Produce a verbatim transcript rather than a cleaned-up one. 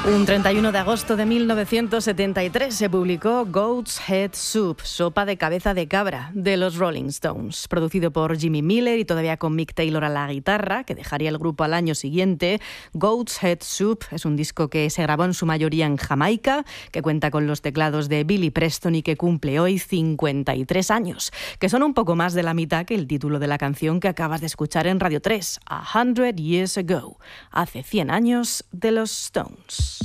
Un treinta y uno de agosto de mil novecientos setenta y tres se publicó Goat's Head Soup, sopa de cabeza de cabra, de los Rolling Stones, producido por Jimmy Miller y todavía con Mick Taylor a la guitarra, que dejaría el grupo al año siguiente. Goat's Head Soup es un disco que se grabó en su mayoría en Jamaica, que cuenta con los teclados de Billy Preston y que cumple hoy cincuenta y tres años, que son un poco más de la mitad que el título de la canción que acabas de escuchar en Radio tres, A Hundred Years Ago, hace cien años de los Stones.